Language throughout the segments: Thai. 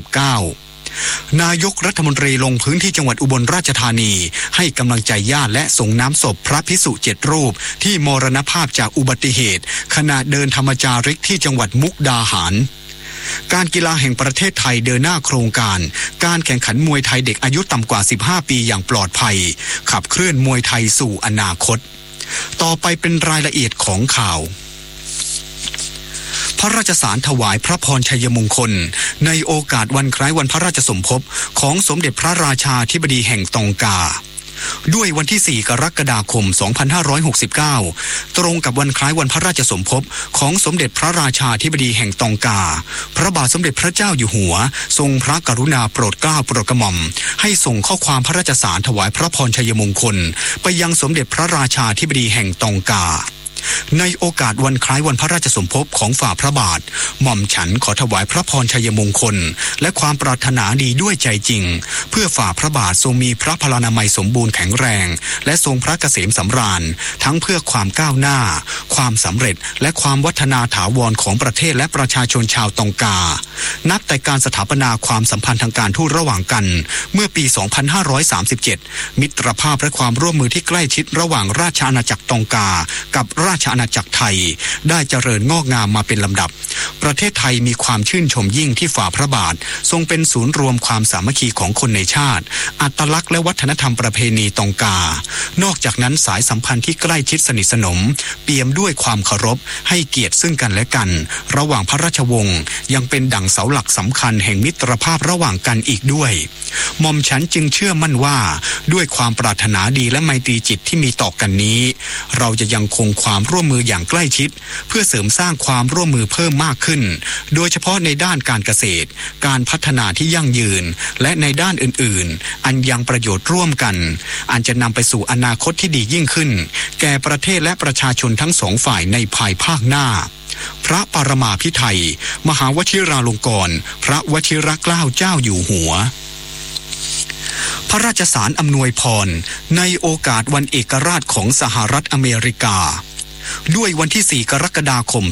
นายกรัฐมนตรีลงพื้นที่จังหวัดอุบลราชธานีให้กำลังใจญาติและส่งน้ำศพพระภิกษุ7 รูปที่มรณภาพจากอุบัติเหตุขณะเดินธรรมจาริกที่จังหวัดมุกดาหารการกีฬาแห่งประเทศไทยเดินหน้าโครงการการแข่งขันมวยไทยเด็กอายุต่ำกว่า15 ปีอย่างปลอดภัยขับเคลื่อนมวยไทยสู่อนาคตต่อไปเป็นรายละเอียดของข่าวพระราชสารถวายพระพรชัยมงคลในโอกาสวันคล้ายวันพระราชสมภพของสมเด็จพระราชาธิบดีแห่งตองกาด้วยวันที่4 กรกฎาคม 2569ตรงกับวันคล้ายวันพระราชสมภพของสมเด็จพระราชาธิบดีแห่งตองกาพระบาทสมเด็จพระเจ้าอยู่หัวทรงพระกรุณาโปรดเกล้าโปรดกระหม่อมให้ส่งข้อความพระราชสารถวายพระพรชัยมงคลไปยังสมเด็จพระราชาธิบดีแห่งตองกาในโอกาสวันคล้ายวันพระราชสมภพของฝ่าพระบาทหม่อมฉันขอถวายพระพรชัยมงคลและความปรารถนาดีด้วยใจจริงเพื่อฝ่าพระบาททรงมีพระพลานามัยสมบูรณ์แข็งแรงและทรงพระเกษมสำราญทั้งเพื่อความก้าวหน้าความสำเร็จและความวัฒนาถาวรของประเทศและประชาชนชาวตองกานับแต่การสถาปนาความสัมพันธ์ทางการทูตระหว่างกันเมื่อปี 2537 มิตรภาพและความร่วมมือที่ใกล้ชิดระหว่างราชอาณาจักรตองกากับราชอาณาจักรไทยได้เจริญงอกงามมาเป็นลำดับประเทศไทยมีความชื่นชมยิ่งที่ฝ่าพระบาททรงเป็นศูนย์รวมความสามัคคีของคนในชาติอัตลักษณ์และวัฒนธรรมประเพณีตองกานอกจากนั้นสายสัมพันธ์ที่ใกล้ชิดสนิทสนมเปี่ยมด้วยความเคารพให้เกียรติซึ่งกันและกันระหว่างพระราชวงศ์ยังเป็นดั่งเสาหลักสำคัญแห่งมิตรภาพระหว่างกันอีกด้วยหม่อมฉันจึงเชื่อมั่นว่าด้วยความปรารถนาดีและไมตรีจิตที่มีต่อกันนี้เราจะยังคงความร่วมมืออย่างใกล้ชิดเพื่อเสริมสร้างความร่วมมือเพิ่มมากขึ้นโดยเฉพาะในด้านการเกษตรการพัฒนาที่ยั่งยืนและในด้านอื่นๆอันยังประโยชน์ร่วมกันอันจะนำไปสู่อนาคตที่ดียิ่งขึ้นแก่ประเทศและประชาชนทั้งสองฝ่ายในภายภาคหน้าพระปรมาภิไธยมหาวชิราลงกรณ์พระวชิรเกล้าเจ้าอยู่หัวพระราชสารอำนวยพรในโอกาสวันเอกราชของสหรัฐอเมริกาด้วยวันที่4 กรกฎาคม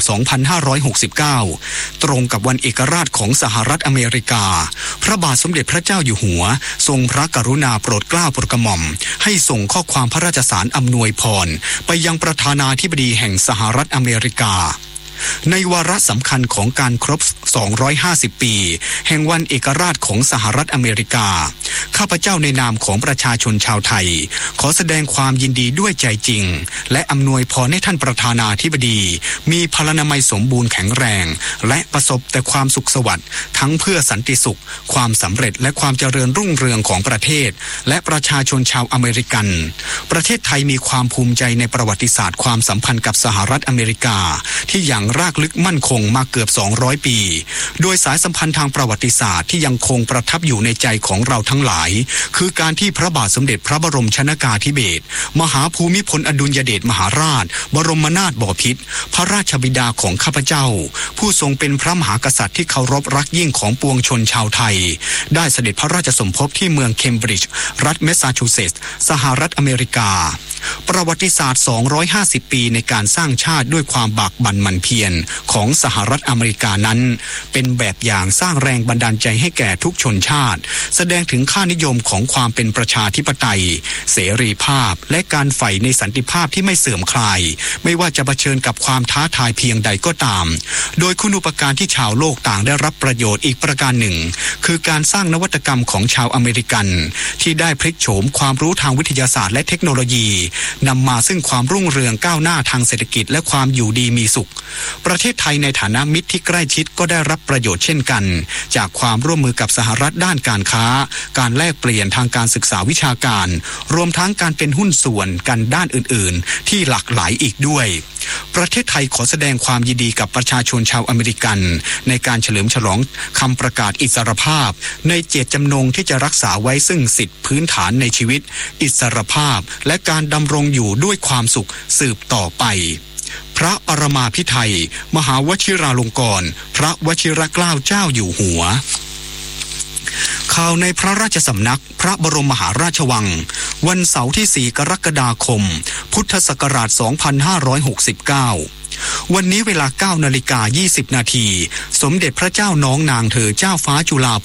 2569ตรงกับวันเอกราชของสหรัฐอเมริกาพระบาทสมเด็จพระเจ้าอยู่หัวทรงพระกรุณาโปรดเกล้าโปรดกระหม่อมให้ส่งข้อความพระราชสารอำนวยพรไปยังประธานาธิบดีแห่งสหรัฐอเมริกาในวาระสำคัญของการครบ250 ปีแห่งวันเอกราชของสหรัฐอเมริกาข้าพเจ้าในนามของประชาชนชาวไทยขอแสดงความยินดีด้วยใจจริงและอำนวยพรให้ท่านประธานาธิบดีมีพลานามัยสมบูรณ์แข็งแรงและประสบแต่ความสุขสวัสดิ์ทั้งเพื่อสันติสุขความสำเร็จและความเจริญรุ่งเรืองของประเทศและประชาชนชาวอเมริกันประเทศไทยมีความภูมิใจในประวัติศาสตร์ความสัมพันธ์กับสหรัฐอเมริกาที่อย่างรากลึกมั่นคงมาเกือบ200 ปีโดยสายสัมพันธ์ทางประวัติศาสตร์ที่ยังคงประทับอยู่ในใจของเราทั้งหลายคือการที่พระบาทสมเด็จพระบรมชนกาธิเบศรมหาภูมิพลอดุลยเดชมหาราชบรมนาถบพิตรพระราชบิดาของข้าพเจ้าผู้ทรงเป็นพระมหากษัตริย์ที่เคารพรักยิ่งของปวงชนชาวไทยได้เสด็จพระราชสมภพที่เมืองเคมบริดจ์รัฐแมสซาชูเซตส์สหรัฐอเมริกาประวัติศาสตร์250 ปีในการสร้างชาติด้วยความบากบั่นหมั่นเพียรของสหรัฐอเมริกานั้นเป็นแบบอย่างสร้างแรงบันดาลใจให้แก่ทุกชนชาติแสดงถึงค่านิยมของความเป็นประชาธิปไตยเสรีภาพและการใฝ่ในสันติภาพที่ไม่เสื่อมคลายไม่ว่าจะเผชิญกับความท้าทายเพียงใดก็ตามโดยคุณูปการที่ชาวโลกต่างได้รับประโยชน์อีกประการหนึ่งคือการสร้างนวัตกรรมของชาวอเมริกันที่ได้พลิกโฉมความรู้ทางวิทยาศาสตร์และเทคโนโลยีนำมาซึ่งความรุ่งเรืองก้าวหน้าทางเศรษฐกิจและความอยู่ดีมีสุขประเทศไทยในฐานะมิตรที่ใกล้ชิดก็ได้รับประโยชน์เช่นกันจากความร่วมมือกับสหรัฐด้านการค้าการแลกเปลี่ยนทางการศึกษาวิชาการรวมทั้งการเป็นหุ้นส่วนกันด้านอื่นๆที่หลากหลายอีกด้วยประเทศไทยขอแสดงความยินดีกับประชาชนชาวอเมริกันในการเฉลิมฉลองคำประกาศอิสรภาพในเจตจำนงที่จะรักษาไว้ซึ่งสิทธิพื้นฐานในชีวิตอิสรภาพและการดำรงอยู่ด้วยความสุขสืบต่อไปพระปรมาภิไธยมหาวชิราลงกรณ์พระวชิรเกล้าเจ้าอยู่หัวข่าวในพระราชสำนักพระบรมมหาราชวังวันเสาร์ที่4 กรกฎาคมพุทธศักราช 2569วันนี้เวลา 9:20 น.สมเด็จพระเจ้าน้องนางเธอเจ้าฟ้าจุฬา